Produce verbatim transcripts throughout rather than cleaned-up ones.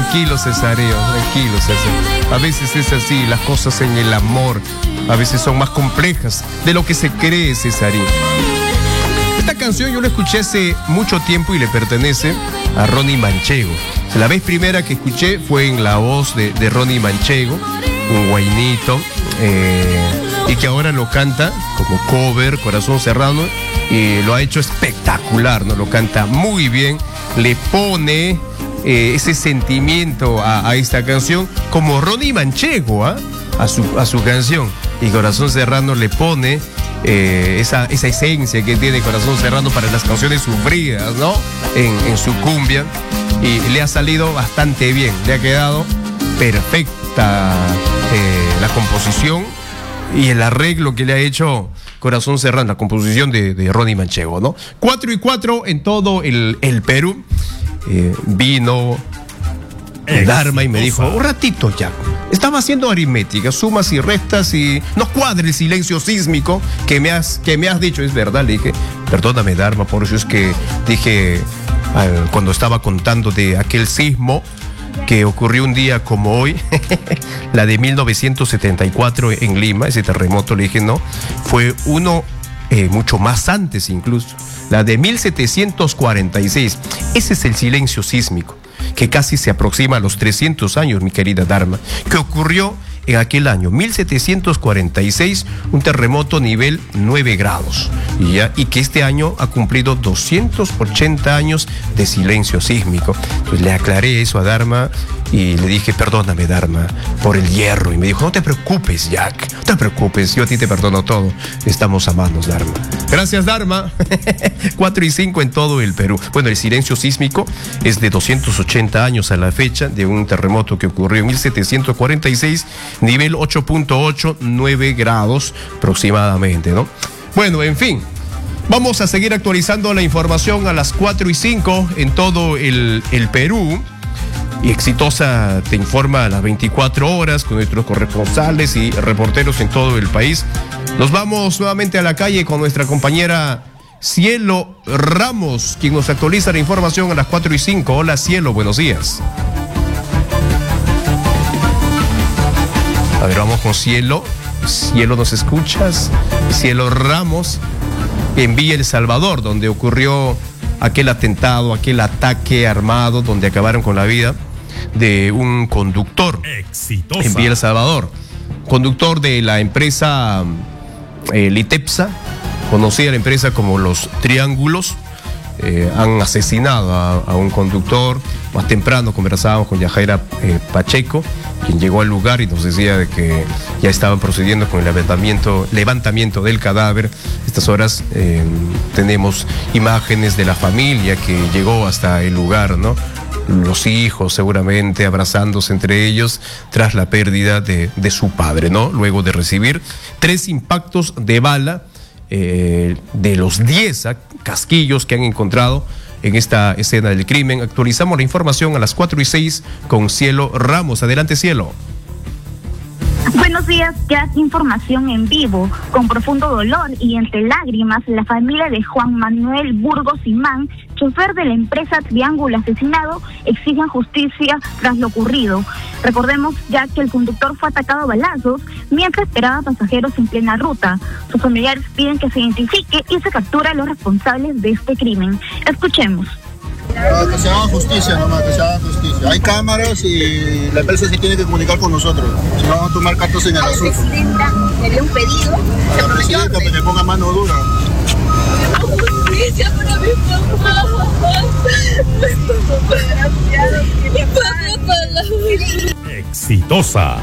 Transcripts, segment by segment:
Tranquilo, Cesario, tranquilo, César. A veces es así, las cosas en el amor a veces son más complejas de lo que se cree, Cesarín. Esta canción yo la escuché hace mucho tiempo y le pertenece a Ronnie Manchego. La vez primera que escuché fue en la voz de, de Ronnie Manchego, un guainito, eh, y que ahora lo canta como cover, Corazón Serrano, y lo ha hecho espectacular, ¿no? Lo canta muy bien, le pone eh, ese sentimiento a, a esta canción, como Ronnie Manchego, ¿ah? a, su, a su canción. Y Corazón Serrano le pone eh, esa, esa esencia que tiene Corazón Serrano para las canciones sufridas, ¿no? En, en su cumbia. Y le ha salido bastante bien, le ha quedado perfecta eh, la composición y el arreglo que le ha hecho Corazón Serrano, la composición de, de Ronnie Manchego, ¿no? Cuatro y cuatro en todo el, el Perú. Eh, vino Dharma y me dijo, un ratito ya. Estaba haciendo aritmética, sumas y restas y no cuadra el silencio sísmico que me has, que me has dicho. Es verdad, le dije, perdóname Dharma, por eso es que dije, eh, cuando estaba contando de aquel sismo que ocurrió un día como hoy, la de mil novecientos setenta y cuatro en Lima, ese terremoto, le dije, no, fue uno eh, mucho más antes incluso, la de mil setecientos cuarenta y seis. Ese es el silencio sísmico, que casi se aproxima a los trescientos años, mi querida Dharma, que ocurrió en aquel año, mil setecientos cuarenta y seis, un terremoto nivel nueve grados, y, ya, y que este año ha cumplido doscientos ochenta años de silencio sísmico. Entonces le aclaré eso a Dharma y le dije, perdóname Dharma por el hierro, y me dijo, no te preocupes Jack, no te preocupes, yo a ti te perdono todo, estamos a manos Dharma. Gracias Dharma. Cuatro y cinco en todo el Perú. Bueno, el silencio sísmico es de doscientos ochenta años a la fecha de un terremoto que ocurrió en mil setecientos cuarenta y seis, nivel ocho punto ocho, nueve grados aproximadamente, ¿no? Bueno, en fin, vamos a seguir actualizando la información a las cuatro y cinco en todo el, el Perú. Y Exitosa te informa a las veinticuatro horas con nuestros corresponsales y reporteros en todo el país. Nos vamos nuevamente a la calle con nuestra compañera Cielo Ramos, quien nos actualiza la información a las cuatro y cinco. Hola Cielo, buenos días. A ver, vamos con Cielo. Cielo, ¿nos escuchas? Cielo Ramos, en Villa El Salvador, donde ocurrió aquel atentado, aquel ataque armado, donde acabaron con la vida de un conductor. Exitosa. En Villa El Salvador. Conductor de la empresa eh, Litepsa, conocida la empresa como Los Triángulos. Eh, han asesinado a, a un conductor. Más temprano conversábamos con Yajaira eh, Pacheco, quien llegó al lugar y nos decía de que ya estaban procediendo con el levantamiento, levantamiento del cadáver. Estas horas eh, tenemos imágenes de la familia que llegó hasta el lugar, ¿no? Los hijos seguramente abrazándose entre ellos tras la pérdida de, de su padre, ¿no? Luego de recibir tres impactos de bala eh, de los diez casquillos que han encontrado en esta escena del crimen. Actualizamos la información a las cuatro y seis con Cielo Ramos. Adelante, Cielo. Buenos días, ya información en vivo. Con profundo dolor y entre lágrimas, la familia de Juan Manuel Burgos Imán, chofer de la empresa Triángulo asesinado, exigen justicia tras lo ocurrido. Recordemos ya que el conductor fue atacado a balazos mientras esperaba pasajeros en plena ruta. Sus familiares piden que se identifique y se capture a los responsables de este crimen. Escuchemos. No, que se haga justicia nomás, que se haga justicia. Hay cámaras y la empresa se tiene que comunicar con nosotros. Si no, vamos a tomar cartas en el asunto. La presidenta le dio un pedido. La presidenta que le ponga mano dura. Justicia para mi papá. Mi papá. Exitosa.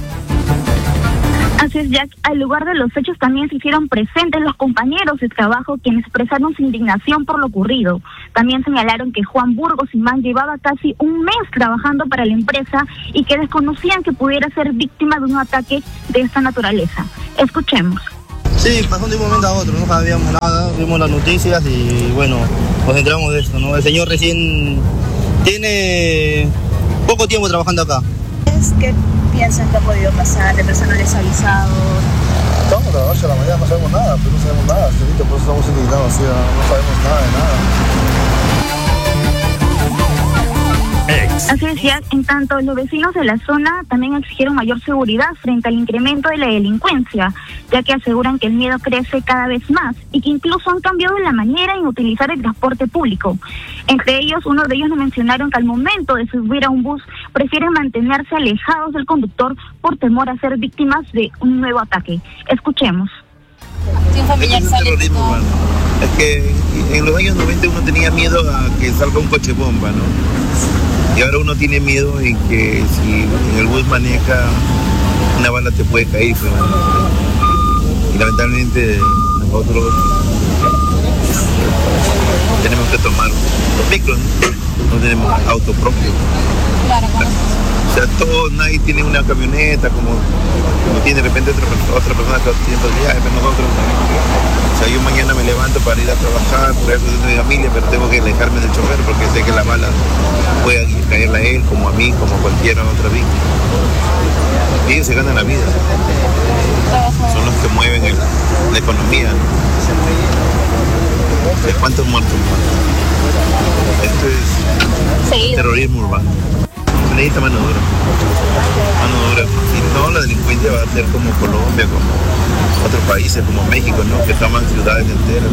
Así es, Jack. Al lugar de los hechos también se hicieron presentes los compañeros de trabajo, quienes expresaron su indignación por lo ocurrido. También señalaron que Juan Burgos Imán llevaba casi un mes trabajando para la empresa y que desconocían que pudiera ser víctima de un ataque de esta naturaleza. Escuchemos. Sí, pasó de un momento a otro, no sabíamos nada, vimos las noticias y bueno, nos enteramos de esto, ¿no? El señor recién tiene poco tiempo trabajando acá. ¿Qué piensan que ha podido pasar? ¿La empresa no les ha avisado? Estamos a las ocho de la mañana, no sabemos nada, pero no sabemos nada, ahorita por eso estamos indignados, ¿sí? No sabemos nada de nada. Así decía, en tanto los vecinos de la zona también exigieron mayor seguridad frente al incremento de la delincuencia, ya que aseguran que el miedo crece cada vez más y que incluso han cambiado la manera en utilizar el transporte público. Entre ellos, uno de ellos nos mencionaron que al momento de subir a un bus prefieren mantenerse alejados del conductor por temor a ser víctimas de un nuevo ataque. Escuchemos. Sí, un familiar Es un sale terrorismo, con- mano. Es que en los años noventa uno tenía miedo a que salga un coche bomba, ¿no? Y ahora uno tiene miedo en que si en el bus maneja una bala te puede caer, pues, mano. Y lamentablemente nosotros tenemos que tomar los micros, ¿no? No tenemos auto propio. Claro, con- O sea, todo, nadie tiene una camioneta como, como tiene de repente otra, otra persona que tiene posibilidades, pero nosotros. O sea, yo mañana me levanto para ir a trabajar, traer cosas de mi familia, pero tengo que alejarme del chofer porque sé que la bala puede caerle a él, como a mí, como a cualquiera otra víctima. Y ellos se ganan la vida. Son los que mueven el- la economía, ¿no? ¿De cuántos muertos? Esto es seguido. terrorismo urbano. Se necesita mano dura. Mano dura. Si no, la delincuencia va a ser como Colombia, como otros países, como México, ¿no? Que toman ciudades enteras.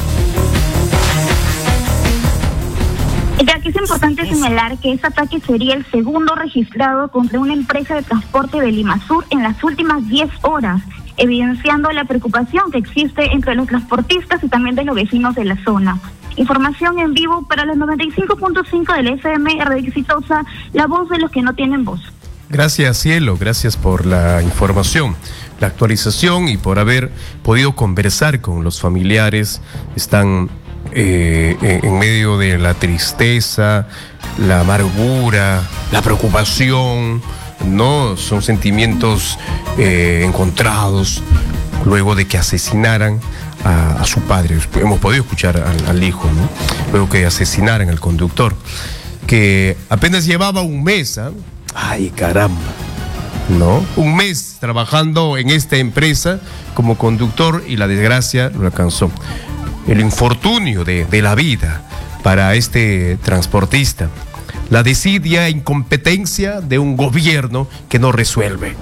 Ya que es importante señalar que este ataque sería el segundo registrado contra una empresa de transporte de Limasur en las últimas diez horas, evidenciando la preocupación que existe entre los transportistas y también de los vecinos de la zona. Información en vivo para los noventa y cinco punto cinco del F M, Radio Exitosa, la voz de los que no tienen voz. Gracias, Cielo, gracias por la información, la actualización y por haber podido conversar con los familiares. Están eh, en, en medio de la tristeza, la amargura, la preocupación, ¿no? Son sentimientos eh, encontrados luego de que asesinaran a, a su padre. Hemos podido escuchar al, al hijo, ¿no? Luego que asesinaran al conductor, que apenas llevaba un mes, ¿ah? Ay, caramba, ¿no? Un mes trabajando en esta empresa como conductor y la desgracia lo alcanzó. El infortunio de, de la vida para este transportista. La desidia e incompetencia de un gobierno que no resuelve.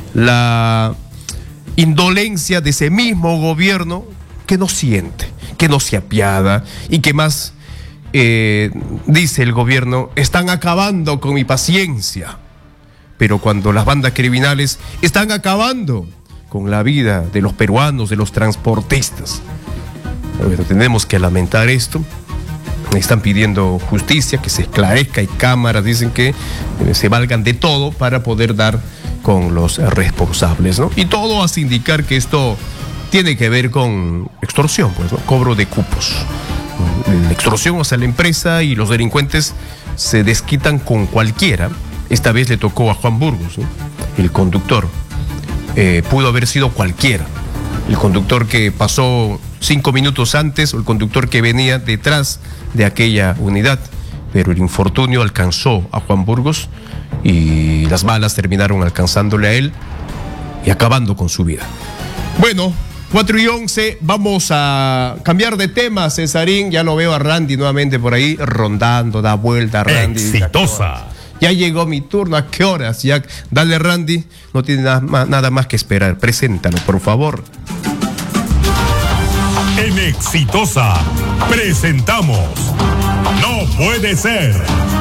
La indolencia de ese mismo gobierno que no siente, que no se apiada y que más... Eh, dice el gobierno, están acabando con mi paciencia, pero cuando las bandas criminales están acabando con la vida de los peruanos, de los transportistas, bueno, tenemos que lamentar esto. Están pidiendo justicia, que se esclarezca, y cámaras dicen que eh, se valgan de todo para poder dar con los responsables, ¿no? Y todo hace indicar que esto tiene que ver con extorsión, pues, ¿no? Cobro de cupos. La extorsión hacia la empresa y los delincuentes se desquitan con cualquiera. Esta vez le tocó a Juan Burgos, ¿no? El conductor. Eh, pudo haber sido cualquiera. El conductor que pasó cinco minutos antes o el conductor que venía detrás de aquella unidad. Pero el infortunio alcanzó a Juan Burgos y las balas terminaron alcanzándole a él y acabando con su vida. Bueno, cuatro y once, vamos a cambiar de tema, Cesarín. Ya lo veo a Randy nuevamente por ahí, rondando, da vuelta, Randy. Exitosa. Ya llegó mi turno, ¿a qué horas? Ya, dale, Randy, no tiene nada más, nada más que esperar. Preséntalo, por favor. En Exitosa presentamos No Puede Ser.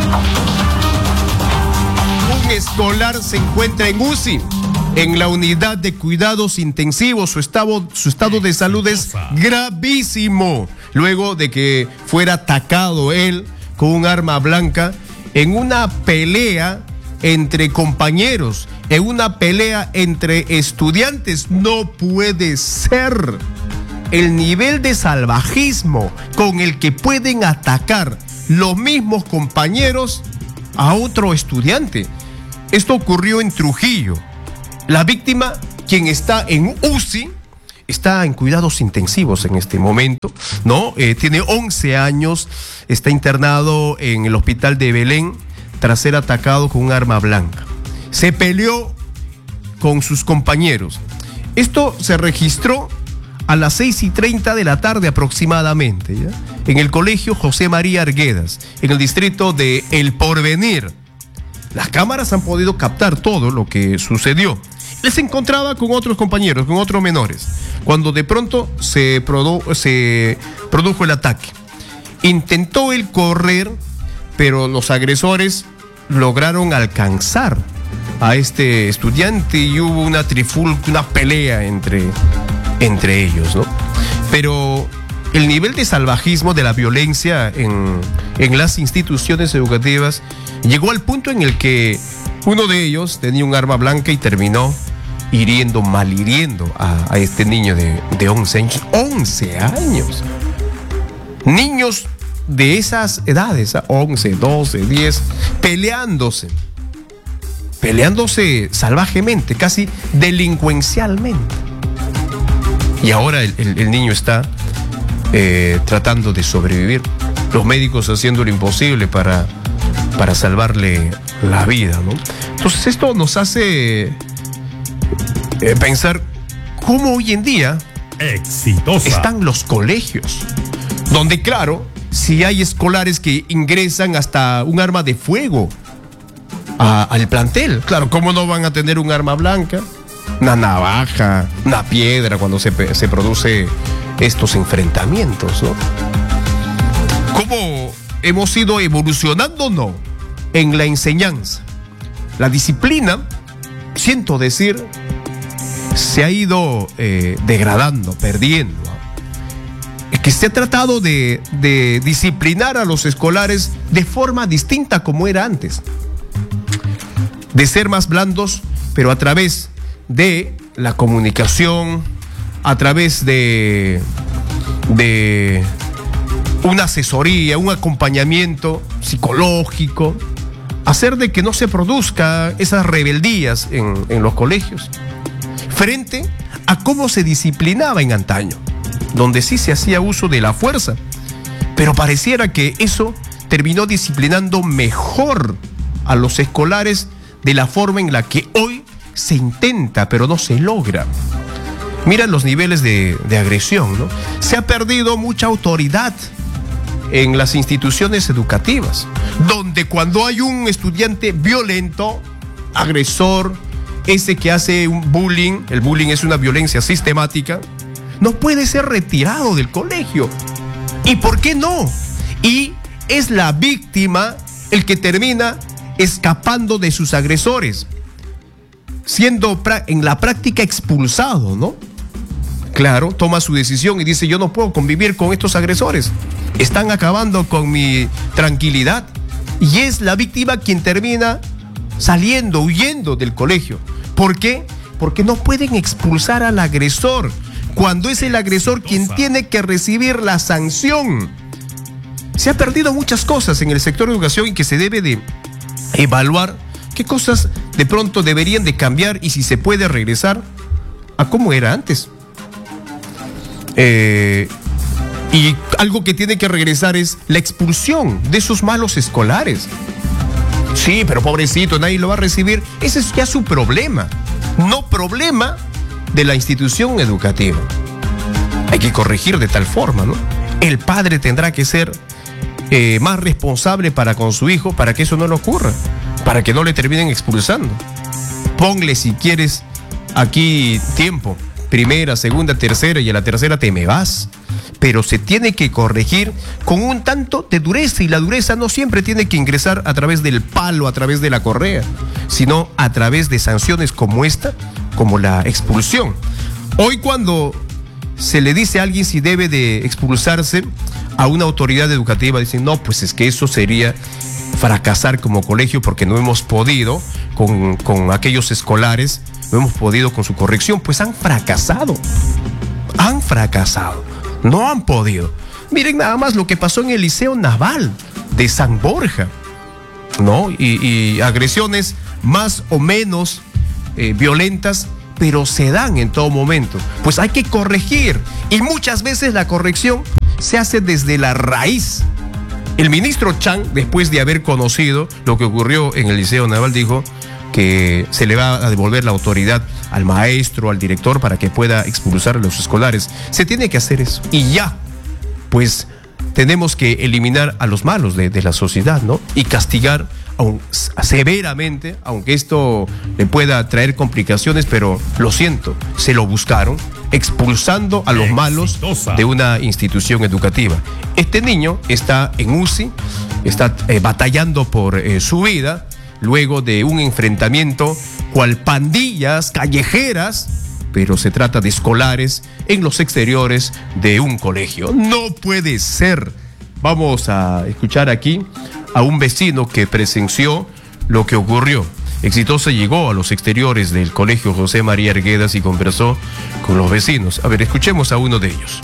Un escolar se encuentra en U C I, en la unidad de cuidados intensivos. Su estado, su estado de salud es gravísimo, luego de que fuera atacado él con un arma blanca en una pelea entre compañeros, en una pelea entre estudiantes. No puede ser el nivel de salvajismo con el que pueden atacar los mismos compañeros a otro estudiante. Esto ocurrió en Trujillo. La víctima, quien está en U C I, está en cuidados intensivos en este momento, ¿no? Eh, tiene once años, está internado en el hospital de Belén tras ser atacado con un arma blanca. Se peleó con sus compañeros. Esto se registró a las seis y treinta de la tarde aproximadamente, ¿ya? En el colegio José María Arguedas, en el distrito de El Porvenir, las cámaras han podido captar todo lo que sucedió. Él se encontraba con otros compañeros, con otros menores, cuando de pronto se, produ- se produjo el ataque. Intentó él correr, pero los agresores lograron alcanzar a este estudiante y hubo una trifulca, una pelea entre, entre ellos, ¿no? Pero el nivel de salvajismo, de la violencia en, en las instituciones educativas llegó al punto en el que uno de ellos tenía un arma blanca y terminó hiriendo, malhiriendo a, a este niño de, de once años. once años. Niños de esas edades, once, doce, diez, peleándose. Peleándose salvajemente, casi delincuencialmente. Y ahora el, el, el niño está eh, tratando de sobrevivir. Los médicos haciendo lo imposible para, para salvarle la vida, ¿no? Entonces esto nos hace eh, pensar cómo hoy en día Exitosa. están los colegios, donde claro, si hay escolares que ingresan hasta un arma de fuego a, al plantel, claro, ¿cómo no van a tener un arma blanca? Una navaja, una piedra cuando se, se produce estos enfrentamientos, ¿no? ¿Cómo hemos ido evolucionando, no? En la enseñanza. La disciplina, siento decir, se ha ido eh, degradando, perdiendo. Es que se ha tratado de, de disciplinar a los escolares de forma distinta como era antes. De ser más blandos, pero a través de la comunicación, a través de, de una asesoría, un acompañamiento psicológico, hacer de que no se produzca esas rebeldías en, en los colegios, frente a cómo se disciplinaba en antaño, donde sí se hacía uso de la fuerza, pero pareciera que eso terminó disciplinando mejor a los escolares de la forma en la que hoy se intenta, pero no se logra. Mira los niveles de, de agresión, ¿no? Se ha perdido mucha autoridad en las instituciones educativas, donde cuando hay un estudiante violento, agresor, ese que hace un bullying, el bullying es una violencia sistemática, no puede ser retirado del colegio. ¿Y por qué no? Y es la víctima el que termina escapando de sus agresores, siendo en la práctica expulsado, ¿no? Claro, toma su decisión y dice: yo no puedo convivir con estos agresores, están acabando con mi tranquilidad. Y es la víctima quien termina saliendo, huyendo del colegio. ¿Por qué? Porque no pueden expulsar al agresor, cuando es el agresor quien tiene que recibir la sanción. Se ha perdido muchas cosas en el sector de educación y que se debe de evaluar qué cosas de pronto deberían de cambiar y si se puede regresar a como era antes. Eh, y algo que tiene que regresar es la expulsión de esos malos escolares. Sí, pero pobrecito, nadie lo va a recibir. Ese es ya su problema, no problema de la institución educativa. Hay que corregir de tal forma, ¿no? El padre tendrá que ser eh, más responsable para con su hijo, para que eso no le ocurra, para que no le terminen expulsando. Ponle, si quieres, aquí tiempo, primera, segunda, tercera, y a la tercera te me vas. Pero se tiene que corregir con un tanto de dureza, y la dureza no siempre tiene que ingresar a través del palo, a través de la correa, sino a través de sanciones como esta, como la expulsión. Hoy, cuando se le dice a alguien si debe de expulsarse a una autoridad educativa, dicen: no, pues es que eso sería fracasar como colegio, porque no hemos podido con, con aquellos escolares, no hemos podido con su corrección. Pues han fracasado, han fracasado, no han podido. Miren nada más lo que pasó en el Liceo Naval de San Borja, ¿no? Y, y agresiones más o menos eh, violentas, pero se dan en todo momento. Pues hay que corregir, y muchas veces la corrección se hace desde la raíz. El ministro Chang, después de haber conocido lo que ocurrió en el Liceo Naval, dijo que se le va a devolver la autoridad al maestro, al director, para que pueda expulsar a los escolares. Se tiene que hacer eso, y ya, pues tenemos que eliminar a los malos de, de la sociedad, ¿no? Y castigar aun, severamente, aunque esto le pueda traer complicaciones, pero lo siento, se lo buscaron, expulsando a los malos de una institución educativa. Este niño está en U C I, está eh, batallando por eh, su vida, luego de un enfrentamiento cual pandillas callejeras, pero se trata de escolares en los exteriores de un colegio. No puede ser. Vamos a escuchar aquí a un vecino que presenció lo que ocurrió. Exitosa llegó a los exteriores del colegio José María Arguedas y conversó con los vecinos. A ver, escuchemos a uno de ellos.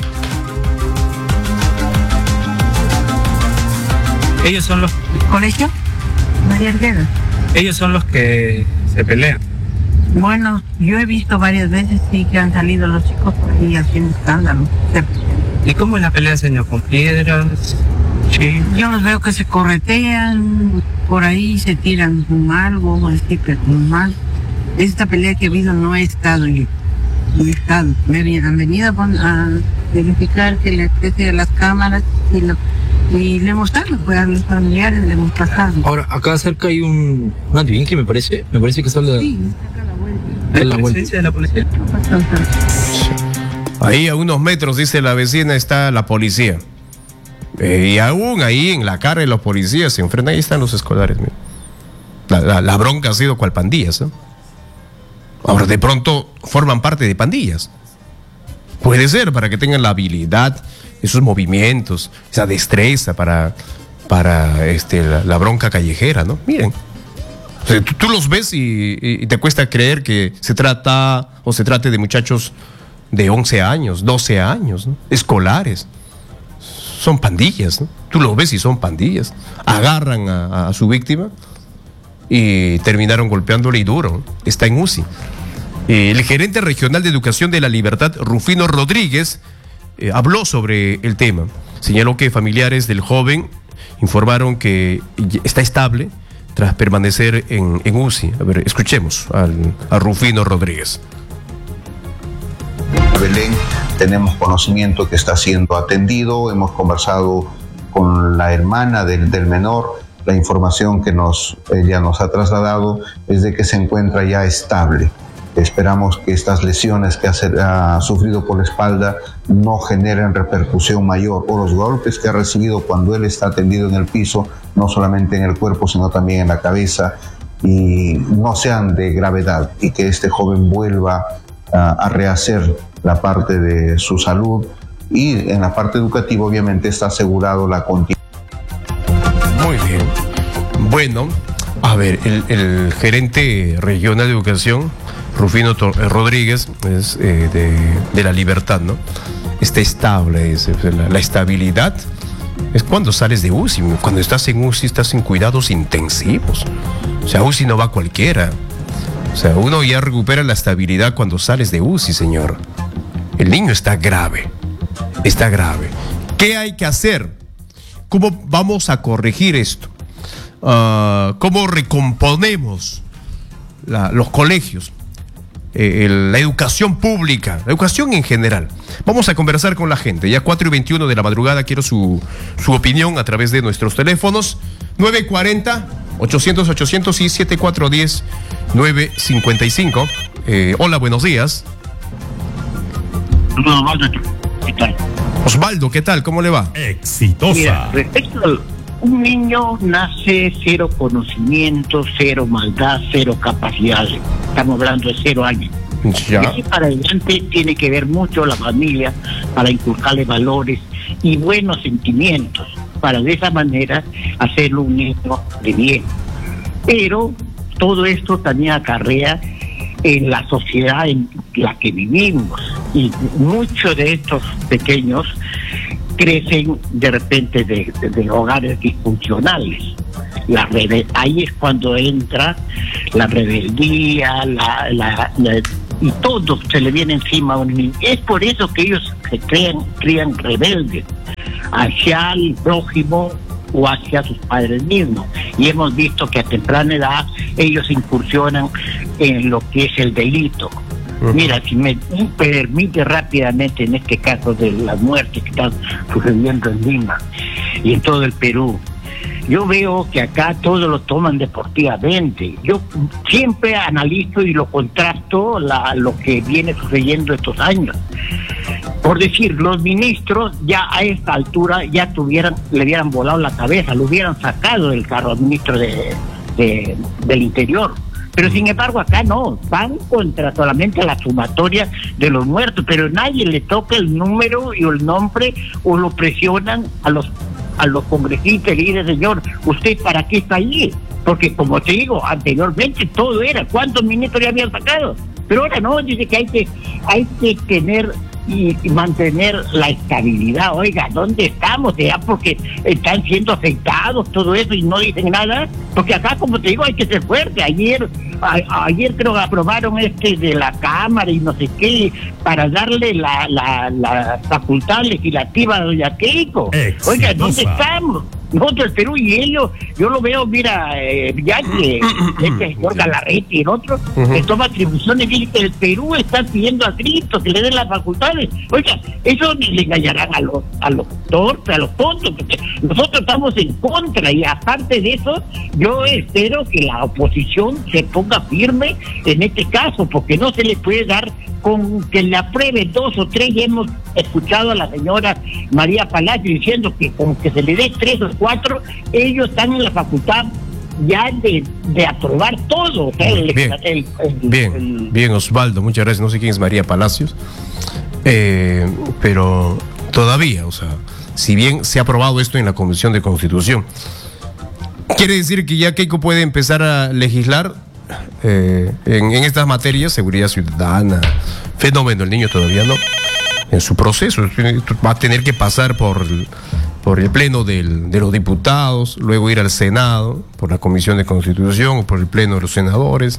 Ellos son los... ¿Colegio? María Arguedas. Ellos son los que se pelean. Bueno, yo he visto varias veces sí que han salido los chicos por ahí haciendo escándalo. ¿Y cómo es la pelea, señor? ¿Con piedras? Sí. Yo los veo que se corretean, por ahí se tiran con algo, así, pero mal. Esta pelea que ha habido no he estado yo. No he estado. Me han venido a verificar que le accese a las cámaras y, lo, y le mostramos, pues a los familiares le hemos pasado. Ahora, acá cerca hay un, un advinque, me parece. Me parece que está la... Sí, está acá la vuelta. ¿Es la presencia de la policía? Ahí a unos metros, dice la vecina, está la policía. Eh, y aún ahí en la cara de los policías se enfrentan, ahí están los escolares. La, la, la bronca ha sido cual pandillas, ¿eh? Ahora de pronto forman parte de pandillas. Puede ser, para que tengan la habilidad, esos movimientos, esa destreza para, para este, la, la bronca callejera, ¿no? Miren. O sea, tú, tú los ves y, y te cuesta creer que se trata o se trate de muchachos de once años, doce años, ¿no? Escolares. Son pandillas, ¿no? Tú los ves y son pandillas. Agarran a, a su víctima y terminaron golpeándole y duro, ¿no? Está en U C I. Eh, el gerente regional de Educación de La Libertad, Rufino Rodríguez, eh, habló sobre el tema. Señaló que familiares del joven informaron que está estable tras permanecer en, en U C I. A ver, escuchemos al, a Rufino Rodríguez. Belén, tenemos conocimiento que está siendo atendido, hemos conversado con la hermana del, del menor, la información que nos, ella nos ha trasladado es de que se encuentra ya estable. Esperamos que estas lesiones que ha, ha sufrido por la espalda no generen repercusión mayor, o los golpes que ha recibido cuando él está tendido en el piso, no solamente en el cuerpo sino también en la cabeza, y no sean de gravedad, y que este joven vuelva a, a rehacer la parte de su salud, y en la parte educativa obviamente está asegurado la continuidad. Muy bien. Bueno, a ver, el, el gerente regional de educación, Rufino Rodríguez, es eh, de, de La Libertad, ¿no? Está estable, es, la, la estabilidad es cuando sales de U C I. Cuando estás en U C I estás en cuidados intensivos. O sea, U C I no va cualquiera. O sea, uno ya recupera la estabilidad cuando sales de U C I, señor. El niño está grave, está grave. ¿Qué hay que hacer? ¿Cómo vamos a corregir esto? Uh, ¿Cómo recomponemos la, los colegios? Eh, el, la educación pública, la educación en general. Vamos a conversar con la gente. Ya cuatro y veintiuno de la madrugada, quiero su, su opinión a través de nuestros teléfonos. nueve cuarenta, ochocientos, ochocientos y setenta y cuatro diez, nueve cincuenta y cinco. Eh, hola, buenos días. Osvaldo, ¿qué tal? Osvaldo, ¿qué tal? ¿Cómo le va? Exitosa. Mira, respecto a un niño nace cero conocimiento, cero maldad, cero capacidades. Estamos hablando de cero años. Ya. De aquí para adelante tiene que ver mucho la familia para inculcarle valores y buenos sentimientos, para de esa manera hacerlo un niño de bien. Pero todo esto también acarrea en la sociedad en la que vivimos, y muchos de estos pequeños crecen de repente de, de, de hogares disfuncionales. La rebe- ahí es cuando entra la rebeldía, la, la, la, y todo se le viene encima a un niño. Es por eso que ellos se crean, crían rebeldes hacia el prójimo o hacia sus padres mismos. Y hemos visto que a temprana edad ellos incursionan en lo que es el delito. Uh-huh. Mira, si me permite rápidamente, en este caso de las muertes que están sucediendo en Lima y en todo el Perú, yo veo que acá todos lo toman deportivamente. Yo siempre analizo y lo contrasto la, lo que viene sucediendo estos años. Por decir, los ministros ya a esta altura ya tuvieran, le hubieran volado la cabeza, lo hubieran sacado del carro al ministro de, de, del Interior. Pero sin embargo acá no, van contra solamente la sumatoria de los muertos, pero nadie le toca el número y el nombre o lo presionan a los a los congresistas y dice, señor, ¿usted para qué está ahí? Porque como te digo, anteriormente todo era, ¿cuántos ministros le habían sacado? Pero ahora no, dice que hay que, hay que tener y, y mantener la estabilidad. Oiga, ¿dónde estamos? Ya porque están siendo afectados todo eso y no dicen nada, porque acá, como te digo, hay que ser fuerte. Ayer a, ayer creo que aprobaron este de la Cámara y no sé qué, para darle la, la, la facultad legislativa a doña Keiko. Exitosa. Oiga, ¿dónde estamos? Nosotros, el Perú y ellos, yo lo veo, mira, eh, ya que este señor Galarrete y el otro, uh-huh. que toma atribuciones, dice que el Perú está pidiendo a Cristo que le den las facultades. Oiga, eso le engañarán a los a los torpes, a los tontos, porque nosotros estamos en contra, y aparte de eso, yo espero que la oposición se ponga firme en este caso, porque no se le puede dar con que le apruebe dos o tres. Ya hemos escuchado a la señora María Palacio diciendo que con que se le dé tres o cuatro, ellos están en la facultad ya de, de aprobar todo. O sea, el, bien, el, el, bien, el, bien, Osvaldo, muchas gracias. No sé quién es María Palacios, eh, pero todavía, o sea, si bien se ha aprobado esto en la Comisión de Constitución, quiere decir que ya Keiko puede empezar a legislar eh, en, en estas materias, seguridad ciudadana, fenómeno del niño todavía no, en su proceso, va a tener que pasar por, por el pleno del, de los diputados, luego ir al Senado, por la Comisión de Constitución, o por el pleno de los senadores.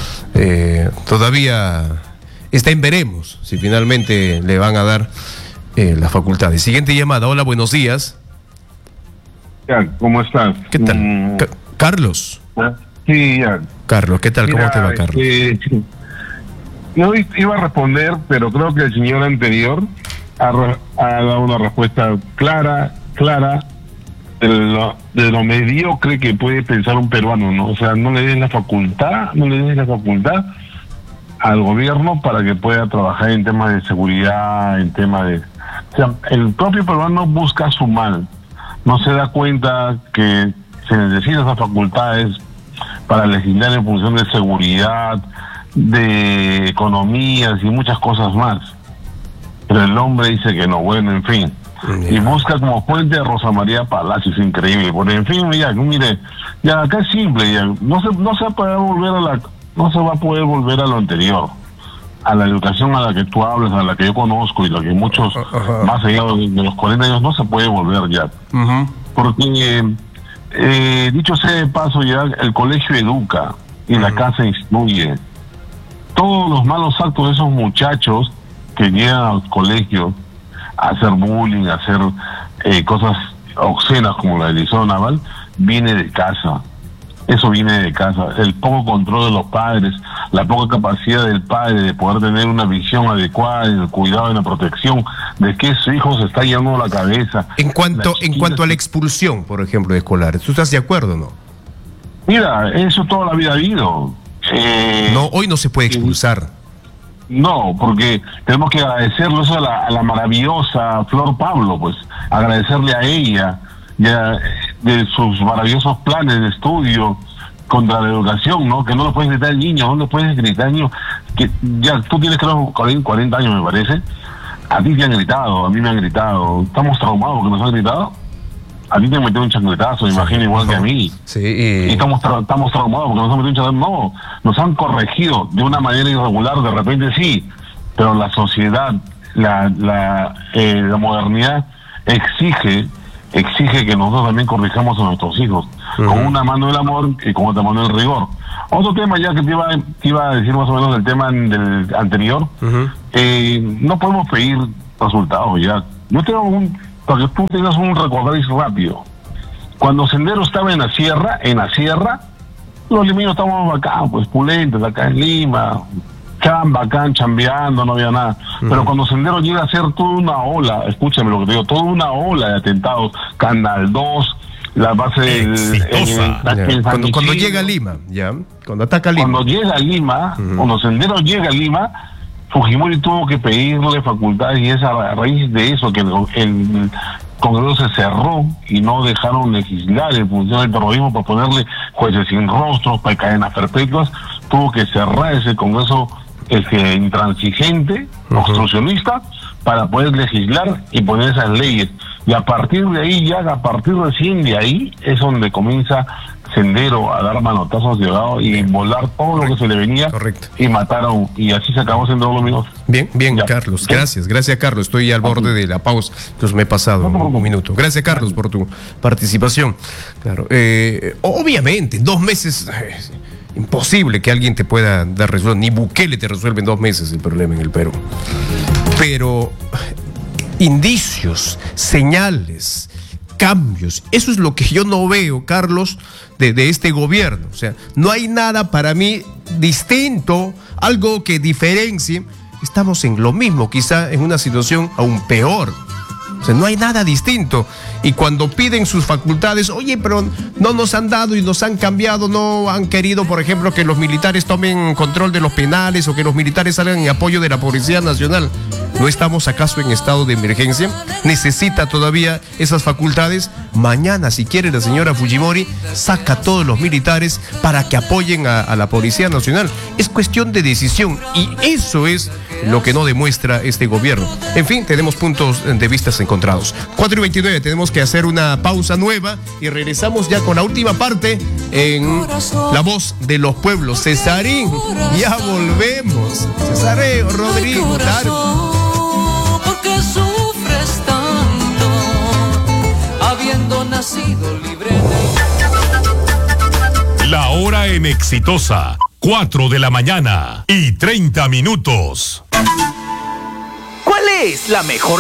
Eh, todavía está en veremos si finalmente le van a dar eh, las facultades. Siguiente llamada. Hola, buenos días. ¿Cómo estás? ¿Qué tal? Mm. Ca- Carlos. Sí, ya. Carlos, ¿qué tal? Mira, ¿Cómo te va, Carlos? Eh, no iba a responder, pero creo que el señor anterior ha, ha dado una respuesta clara, clara de lo, de lo mediocre que puede pensar un peruano, ¿no? O sea, no le den la facultad, no le den la facultad al gobierno para que pueda trabajar en temas de seguridad, en temas de... O sea, el propio peruano busca su mal. No se da cuenta que se necesitan esas facultades para legislar en función de seguridad, de economías y muchas cosas más. Pero el hombre dice que no, bueno, en fin. Yeah. Y busca como fuente a Rosa María Palacios, increíble. Porque en fin, ya, mire, ya acá es simple, ya, no se, no se va a poder volver a la, no se va a poder volver a lo anterior, a la educación a la que tú hablas, a la que yo conozco y la que muchos uh-huh. más allá de, de los cuarenta años no se puede volver ya. Uh-huh. Porque eh, dicho sea de paso, ya el colegio educa y uh-huh. la casa instruye. Todos los malos actos de esos muchachos que llegan al colegio a hacer bullying, a hacer eh, cosas obscenas como la del Liceo Naval, viene de casa. Eso viene de casa. El poco control de los padres, la poca capacidad del padre de poder tener una visión adecuada en el cuidado y la protección de que su hijo se está llenando la cabeza. En cuanto, en cuanto a la expulsión, por ejemplo, de escolares, ¿tú estás de acuerdo o no? Mira, eso toda la vida ha habido. Eh, no, hoy no se puede expulsar. No, porque tenemos que agradecerle eso a la, a la maravillosa Flor Pablo, pues, agradecerle a ella ya de sus maravillosos planes de estudio contra la educación, ¿no? Que no le puedes gritar al niño, no le puedes gritar al niño, que ya tú tienes creo cuarenta años me parece, a ti te han gritado, a mí me han gritado, estamos traumados porque nos han gritado, a ti te han metido un chancletazo, me imagino, igual no. que a mí, sí, y... y estamos, tra- estamos traumados porque nos han metido un chancletazo, no, nos han corregido de una manera irregular, de repente sí, pero la sociedad, la, la, eh, la modernidad exige exige que nosotros también corrijamos a nuestros hijos, uh-huh. con una mano del amor y con otra mano del rigor. Otro tema ya que te iba, te iba a decir más o menos del tema del anterior, uh-huh. eh, no podemos pedir resultados ya. Yo tengo un, para que tú tengas un recordaris rápido, cuando Sendero estaba en la sierra, en la sierra, los limeños estábamos acá, pues pulentes, acá en Lima, chamba, acá chambeando, no había nada. Uh-huh. Pero cuando Sendero llega a ser toda una ola, escúchame lo que te digo, toda una ola de atentados, Canal dos, la base del Exitosa. el- el- el Cuando, cuando San llega a Isidro. Lima, ya, cuando ataca Lima. Cuando llega a Lima, cuando Sendero llega a Lima, Fujimori tuvo que pedirle facultades y es a raíz de eso que el, el Congreso se cerró y no dejaron legislar en función del terrorismo para ponerle jueces sin rostros, para cadenas perpetuas. Tuvo que cerrar ese Congreso ese, intransigente, Ujú. obstruccionista, para poder legislar y poner esas leyes. Y a partir de ahí, ya a partir recién de ahí, es donde comienza Sendero a dar manotazos de lado y volar todo lo que se le venía. Correcto. Y mataron, y así se acabó Sendero los amigos. Bien, bien, Ya. Carlos. Gracias, gracias, Carlos. Estoy al borde de la pausa. Entonces me he pasado No te un, preocupes. minuto. Gracias, Carlos, por tu participación. Claro. eh, obviamente, en dos meses. eh, imposible que alguien te pueda dar resolución. Ni Bukele te resuelve en dos meses el problema en el Perú. Pero indicios, señales, cambios, eso es lo que yo no veo, Carlos, de, de este gobierno. O sea, no hay nada para mí distinto, algo que diferencie. Estamos en lo mismo, quizá en una situación aún peor. O sea, no hay nada distinto. Y cuando piden sus facultades, oye, pero no nos han dado y nos han cambiado, no han querido, por ejemplo, que los militares tomen control de los penales o que los militares salgan en apoyo de la Policía Nacional. ¿No estamos acaso en estado de emergencia? ¿Necesita todavía esas facultades? Mañana, si quiere la señora Fujimori, saca a todos los militares para que apoyen a, a la Policía Nacional. Es cuestión de decisión y eso es lo que no demuestra este gobierno. En fin, tenemos puntos de vista encontrados. cuatro y veintinueve, tenemos que hacer una pausa nueva y regresamos ya con la última parte en La Voz de los Pueblos. Cesarín, ya volvemos. Cesareo, Rodrigo, Darko. Porque sufres tanto, habiendo nacido libre de... La hora en Exitosa, cuatro de la mañana y treinta minutos. ¿Cuál es la mejor